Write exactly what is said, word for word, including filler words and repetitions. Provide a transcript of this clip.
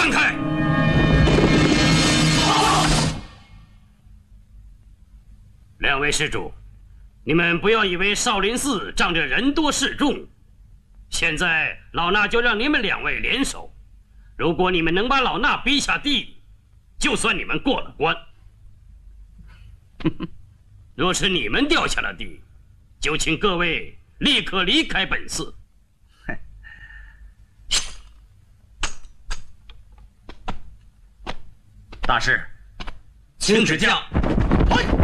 散开！两位施主，你们不要以为少林寺仗着人多势众，现在老衲就让你们两位联手。如果你们能把老衲逼下地，就算你们过了关。若是你们掉下了地，就请各位立刻离开本寺。 大师，请指教。